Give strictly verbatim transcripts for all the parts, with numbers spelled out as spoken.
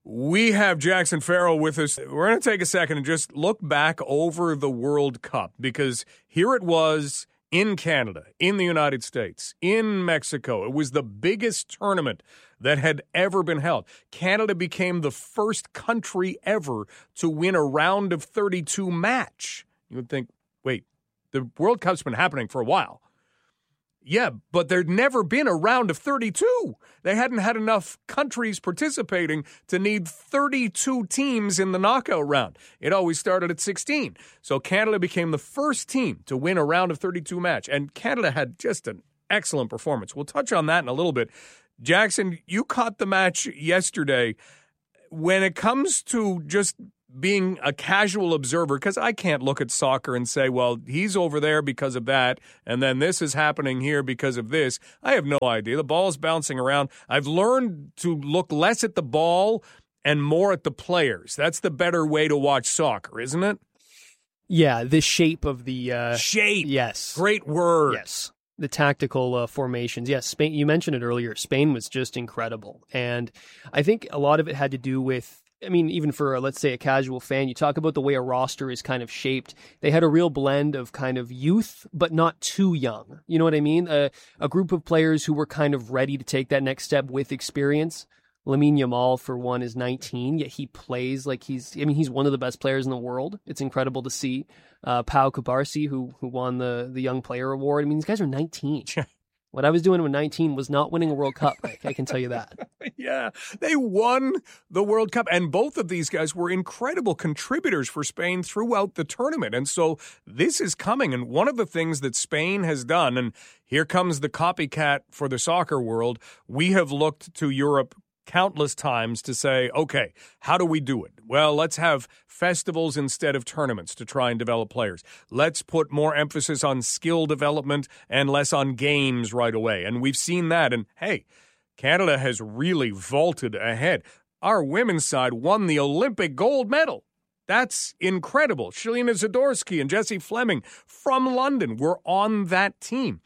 We have Jackson Farrell with us. We're going to take a second and just look back over the World Cup, because here it was in Canada, in the United States, in Mexico. It was the biggest tournament that had ever been held. Canada became the first country ever to win a round of thirty-two match. You would think, wait, the World Cup's been happening for a while. Yeah, but there'd never been a round of thirty-two. They hadn't had enough countries participating to need thirty-two teams in the knockout round. It always started at sixteen. So Canada became the first team to win a round of thirty-two match. And Canada had just an excellent performance. We'll touch on that in a little bit. Jackson, you caught the match yesterday. When it comes to just being a casual observer, because I can't look at soccer and say, well, he's over there because of that, and then this is happening here because of this. I have no idea. The ball's bouncing around. I've learned to look less at the ball and more at the players. That's the better way to watch soccer, isn't it? Yeah, the shape of the... Uh, shape. Yes. Great word. Yes. The tactical uh, formations. Yes, Spain. You mentioned it earlier. Spain was just incredible. And I think a lot of it had to do with, I mean, even for, uh, let's say, a casual fan, you talk about the way a roster is kind of shaped. They had a real blend of kind of youth, but not too young. You know what I mean? A, a group of players who were kind of ready to take that next step with experience. Lamine Yamal, for one, is nineteen, yet he plays like he's, I mean, he's one of the best players in the world. It's incredible to see. Uh, Pau Cubarsí, who who won the, the Young Player Award. I mean, these guys are nineteen. What I was doing when nineteen was not winning a World Cup, Mike. I can tell you that. Yeah, they won the World Cup, and both of these guys were incredible contributors for Spain throughout the tournament. And so this is coming, and one of the things that Spain has done, and here comes the copycat for the soccer world, we have looked to Europe countless times to say, okay, how do we do it? Well, let's have festivals instead of tournaments to try and develop players. Let's put more emphasis on skill development and less on games right away. And we've seen that. And hey, Canada has really vaulted ahead. Our women's side won the Olympic gold medal. That's incredible. Shelina Zadorsky and Jessie Fleming from London were on that team.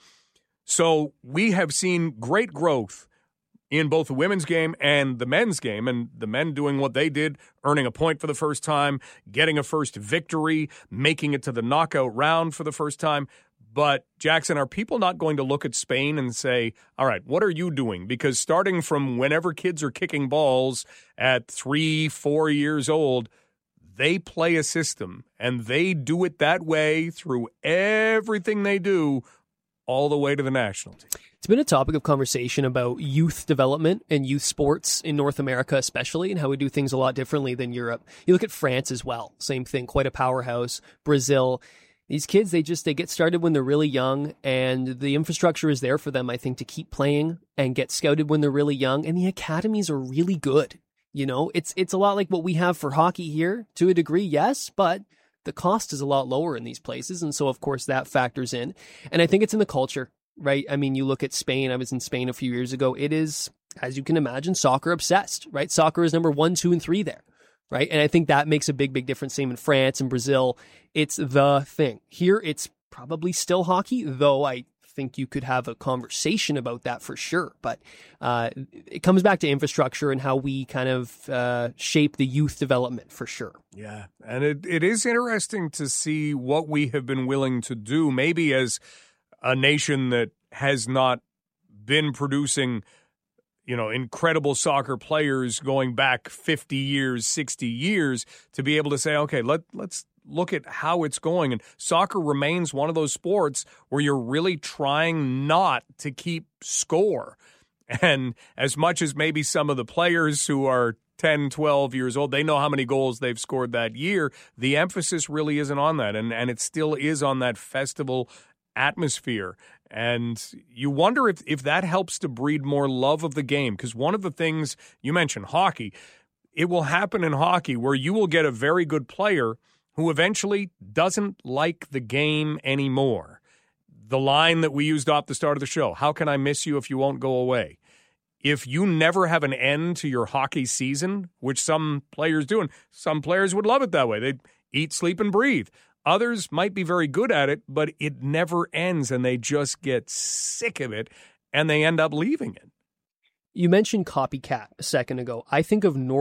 So we have seen great growth in both the women's game and the men's game, and the men doing what they did, earning a point for the first time, getting a first victory, making it to the knockout round for the first time. But, Jackson, are people not going to look at Spain and say, all right, what are you doing? Because starting from whenever kids are kicking balls at three, four years old, they play a system, and they do it that way through everything they do all the way to the national team. It's been a topic of conversation about youth development and youth sports in North America especially, and how we do things a lot differently than Europe. You look at France as well. Same thing, quite a powerhouse. Brazil. These kids, they just, they get started when they're really young, and the infrastructure is there for them, I think, to keep playing and get scouted when they're really young, and the academies are really good. You know, it's it's a lot like what we have for hockey here, to a degree, yes, but the cost is a lot lower in these places, and so, of course, that factors in. And I think it's in the culture. Right? I mean, you look at Spain. I was in Spain a few years ago. It is, as you can imagine, soccer obsessed, right? Soccer is number one, two, and three there, right? And I think that makes a big, big difference. Same in France and Brazil. It's the thing. Here, it's probably still hockey, though I think you could have a conversation about that for sure. But uh, it comes back to infrastructure and how we kind of uh, shape the youth development for sure. Yeah, and it, it is interesting to see what we have been willing to do, maybe as a nation that has not been producing, you know, incredible soccer players going back fifty years, sixty years, to be able to say, okay, let, let's look at how it's going. And soccer remains one of those sports where you're really trying not to keep score. And as much as maybe some of the players who are ten, twelve years old, they know how many goals they've scored that year, the emphasis really isn't on that. And, and it still is on that festival atmosphere. And you wonder if, if that helps to breed more love of the game. Because one of the things you mentioned, hockey, it will happen in hockey where you will get a very good player who eventually doesn't like the game anymore. The line that we used off the start of the show, how can I miss you if you won't go away? If you never have an end to your hockey season, which some players do, and some players would love it that way. They eat, sleep, and breathe. Others might be very good at it, but it never ends, and they just get sick of it, and they end up leaving it. You mentioned copycat a second ago. I think of Norway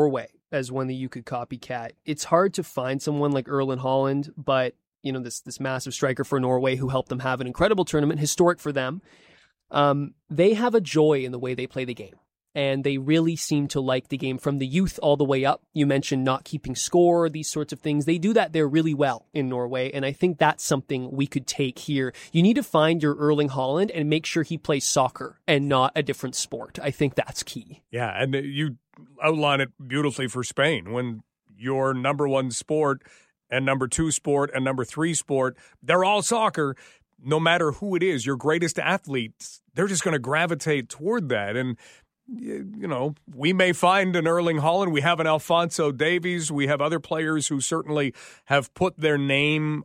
as one that you could copycat. It's hard to find someone like Erling Haaland, but you know, this this massive striker for Norway who helped them have an incredible tournament, historic for them. Um, they have a joy in the way they play the game. And they really seem to like the game from the youth all the way up. You mentioned not keeping score, these sorts of things. They do that there really well in Norway, and I think that's something we could take here. You need to find your Erling Haaland and make sure he plays soccer and not a different sport. I think that's key. Yeah, and you outline it beautifully for Spain. When your number one sport and number two sport and number three sport, they're all soccer. No matter who it is, your greatest athletes, they're just going to gravitate toward that. And you know, we may find an Erling Haaland. We have an Alphonso Davies. We have other players who certainly have put their name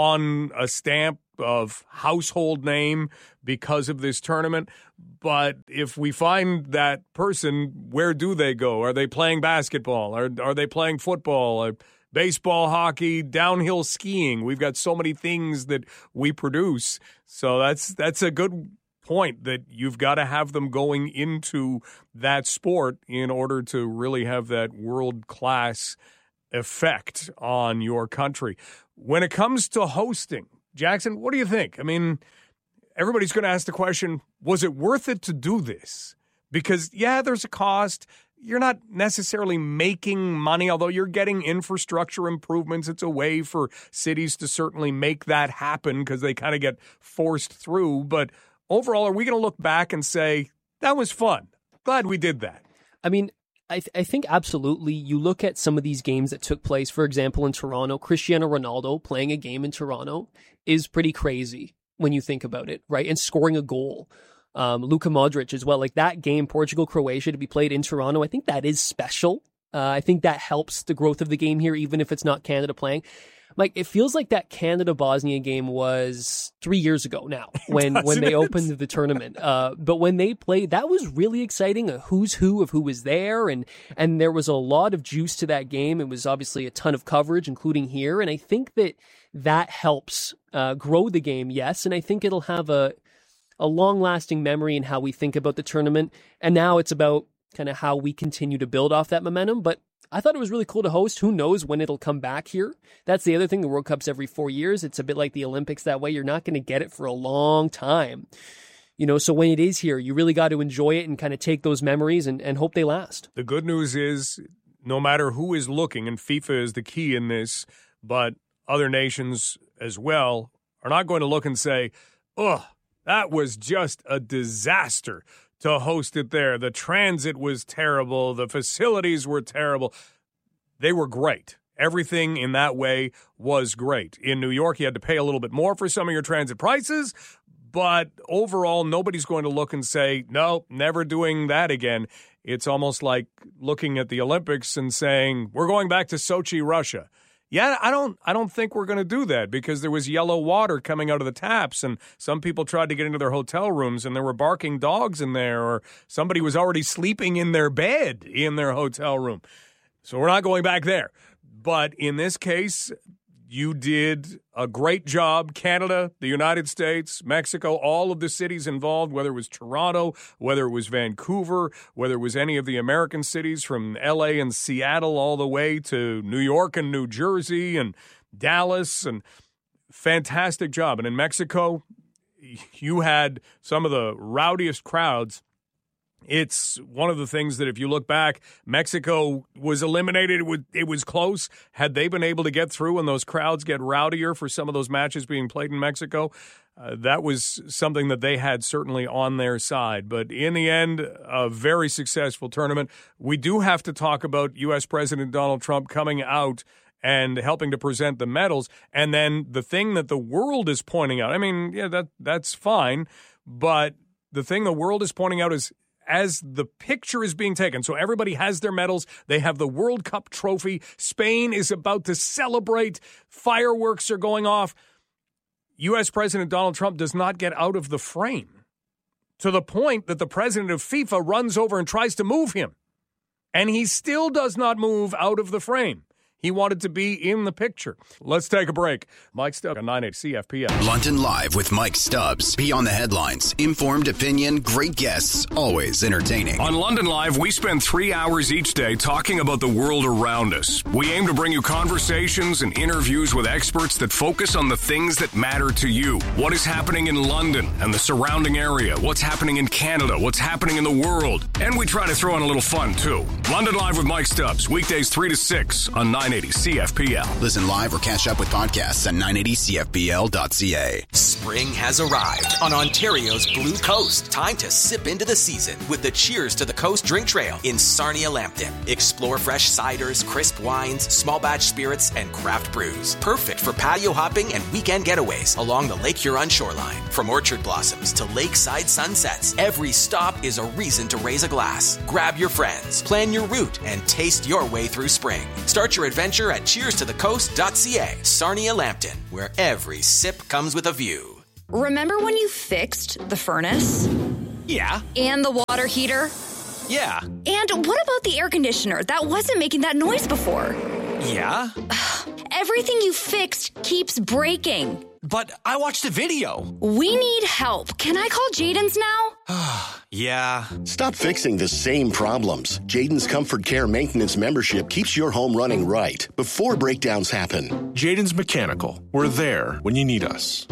on a stamp of household name because of this tournament. But if we find that person, where do they go? Are they playing basketball? Are, are they playing football? Or baseball, hockey, downhill skiing? We've got so many things that we produce. So that's that's a good point, that you've got to have them going into that sport in order to really have that world-class effect on your country. When it comes to hosting, Jackson, what do you think? I mean, everybody's going to ask the question, was it worth it to do this? Because, yeah, there's a cost. You're not necessarily making money, although you're getting infrastructure improvements. It's a way for cities to certainly make that happen because they kind of get forced through. But overall, are we going to look back and say, that was fun? Glad we did that. I mean, I, th- I think absolutely. You look at some of these games that took place, for example, in Toronto, Cristiano Ronaldo playing a game in Toronto is pretty crazy when you think about it, right? And scoring a goal. Um, Luka Modric as well. Like that game, Portugal-Croatia, to be played in Toronto, I think that is special. Uh, I think that helps the growth of the game here, even if it's not Canada playing. Like, it feels like that Canada-Bosnia game was three years ago now when, when they it? opened the tournament. Uh, but when they played, that was really exciting, a who's who of who was there, and, and there was a lot of juice to that game. It was obviously a ton of coverage, including here, and I think that that helps uh, grow the game, yes, and I think it'll have a, a long-lasting memory in how we think about the tournament, and now it's about kind of how we continue to build off that momentum, but I thought it was really cool to host. Who knows when it'll come back here? That's the other thing. The World Cup's every four years. It's a bit like the Olympics that way. You're not going to get it for a long time. You know, so when it is here, you really got to enjoy it and kind of take those memories and, and hope they last. The good news is, no matter who is looking, and FIFA is the key in this, but other nations as well are not going to look and say, oh, that was just a disaster to host it there. The transit was terrible. The facilities were terrible. They were great. Everything in that way was great. In New York, you had to pay a little bit more for some of your transit prices, but overall, nobody's going to look and say, no, never doing that again. It's almost like looking at the Olympics and saying, we're going back to Sochi, Russia. Yeah, I don't I don't think we're going to do that because there was yellow water coming out of the taps, and some people tried to get into their hotel rooms and there were barking dogs in there, or somebody was already sleeping in their bed in their hotel room. So we're not going back there. But in this case, you did a great job. Canada, the United States, Mexico, all of the cities involved, whether it was Toronto, whether it was Vancouver, whether it was any of the American cities from L A and Seattle all the way to New York and New Jersey and Dallas, and fantastic job. And in Mexico, you had some of the rowdiest crowds. It's one of the things that if you look back, Mexico was eliminated. It was, it was close. Had they been able to get through and those crowds get rowdier for some of those matches being played in Mexico, uh, that was something that they had certainly on their side. But in the end, a very successful tournament. We do have to talk about U S President Donald Trump coming out and helping to present the medals. And then the thing that the world is pointing out, I mean, yeah, that that's fine. But the thing the world is pointing out is, as the picture is being taken, so everybody has their medals, they have the World Cup trophy, Spain is about to celebrate, fireworks are going off. U S President Donald Trump does not get out of the frame, to the point that the president of FIFA runs over and tries to move him. And he still does not move out of the frame. He wanted to be in the picture. Let's take a break. Mike Stubbs on nine eighty C F P L. London Live with Mike Stubbs. Beyond the headlines, informed opinion, great guests, always entertaining. On London Live, we spend three hours each day talking about the world around us. We aim to bring you conversations and interviews with experts that focus on the things that matter to you. What is happening in London and the surrounding area? What's happening in Canada? What's happening in the world? And we try to throw in a little fun, too. London Live with Mike Stubbs, weekdays three to six on nine eighty C F P L. Listen live or catch up with podcasts at nine eighty C F P L dot C A. Spring has arrived on Ontario's Blue Coast. Time to sip into the season with the Cheers to the Coast drink trail in Sarnia Lambton. Explore fresh ciders, crisp wines, small batch spirits, and craft brews. Perfect for patio hopping and weekend getaways along the Lake Huron shoreline. From orchard blossoms to lakeside sunsets, every stop is a reason to raise a glass. Grab your friends, plan your route, and taste your way through spring. Start your adventure at cheers to the coast dot C A. Sarnia Lambton, where every sip comes with a view. Remember when you fixed the furnace? Yeah. And the water heater? Yeah. And what about the air conditioner that wasn't making that noise before? Yeah. Everything you fixed keeps breaking. But I watched a video. We need help. Can I call Jaden's now? Yeah. Stop fixing the same problems. Jaden's Comfort Care Maintenance Membership keeps your home running right before breakdowns happen. Jaden's Mechanical. We're there when you need us.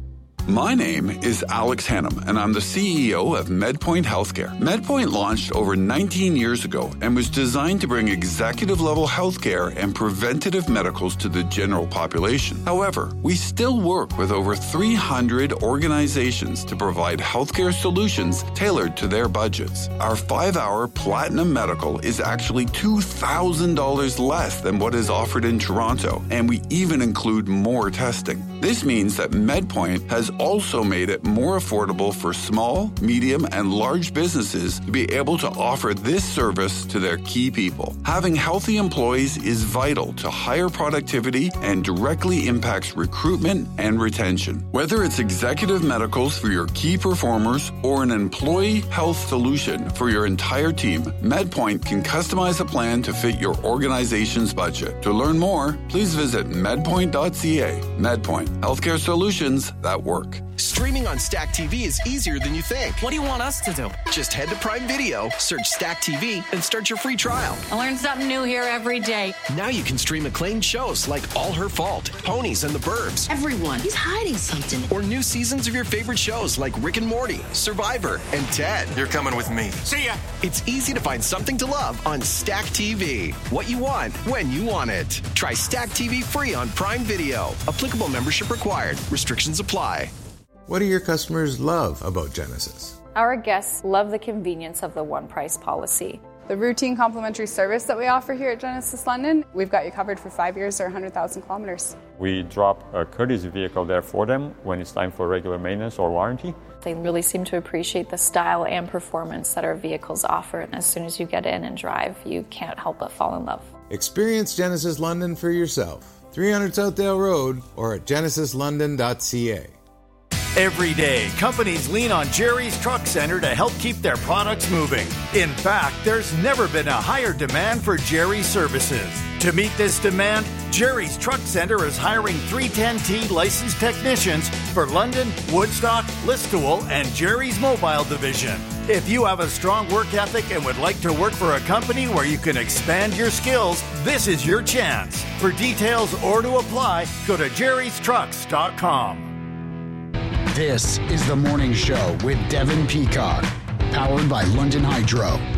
My name is Alex Hannum, and I'm the C E O of MedPoint Healthcare. MedPoint launched over nineteen years ago and was designed to bring executive-level healthcare and preventative medicals to the general population. However, we still work with over three hundred organizations to provide healthcare solutions tailored to their budgets. Our five-hour Platinum Medical is actually two thousand dollars less than what is offered in Toronto, and we even include more testing. This means that MedPoint has also made it more affordable for small, medium, and large businesses to be able to offer this service to their key people. Having healthy employees is vital to higher productivity and directly impacts recruitment and retention. Whether it's executive medicals for your key performers or an employee health solution for your entire team, MedPoint can customize a plan to fit your organization's budget. To learn more, please visit medpoint dot C A. MedPoint, healthcare solutions that work. Streaming on Stack T V is easier than you think. What do you want us to do? Just head to Prime Video, search Stack T V, and start your free trial. I learn something new here every day. Now you can stream acclaimed shows like All Her Fault, Ponies and the Burbs. Everyone, he's hiding something. Or new seasons of your favorite shows like Rick and Morty, Survivor, and Ted. You're coming with me. See ya! It's easy to find something to love on Stack T V. What you want, when you want it. Try Stack T V free on Prime Video. Applicable membership required. Restrictions apply. What do your customers love about Genesis? Our guests love the convenience of the one price policy. The routine complimentary service that we offer here at Genesis London, we've got you covered for five years or one hundred thousand kilometers. We drop a courtesy vehicle there for them when it's time for regular maintenance or warranty. They really seem to appreciate the style and performance that our vehicles offer. And as soon as you get in and drive, you can't help but fall in love. Experience Genesis London for yourself. three hundred Southdale Road or at genesis london dot C A. Every day, companies lean on Jerry's Truck Center to help keep their products moving. In fact, there's never been a higher demand for Jerry's services. To meet this demand, Jerry's Truck Center is hiring three ten T licensed technicians for London, Woodstock, Listowel, and Jerry's Mobile Division. If you have a strong work ethic and would like to work for a company where you can expand your skills, this is your chance. For details or to apply, go to jerrys trucks dot com. This is The Morning Show with Devin Peacock, powered by London Hydro.